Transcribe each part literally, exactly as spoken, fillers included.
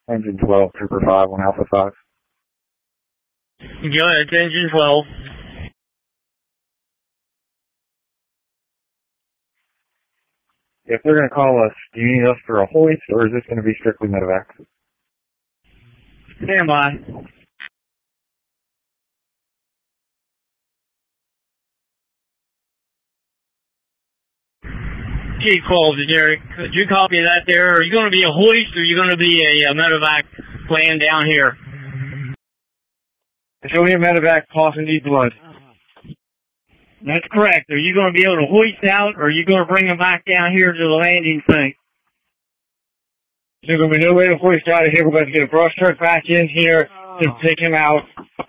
Engine twelve, Trooper five on Alpha five. Go ahead, it's Engine twelve. If they're going to call us, do you need us for a hoist, or is this going to be strictly medevac? Stand by. G twelve, Derek. Did you copy that there? Are you going to be a hoist, or are you going to be a, a medevac laying down here? Show me a medevac coughing deep blood. That's correct. Are you going to be able to hoist out, or are you going to bring him back down here to the landing thing? There's going to be no way to hoist out of here. We're going to get a brush truck back in here to take him out.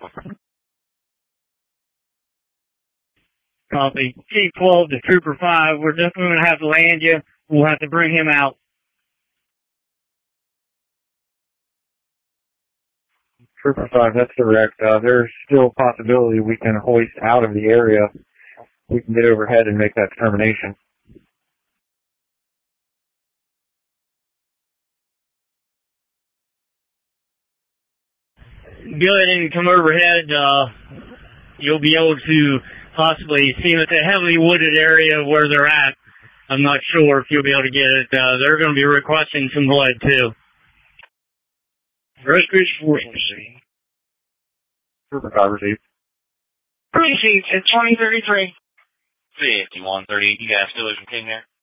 Copy. G twelve to Trooper five. We're definitely going to have to land you. We'll have to bring him out. Trooper five, that's correct. Uh, there's still a possibility we can hoist out of the area. We can get overhead and make that determination. Go ahead and come overhead. Uh, you'll be able to possibly see them. It's a heavily wooded area where they're at. I'm not sure if you'll be able to get it. Uh, they're going to be requesting some blood, too. Rescue force received. Trooper five received. Received. It's twenty thirty-three. fifty-one thirty-eight. You guys still losing King there?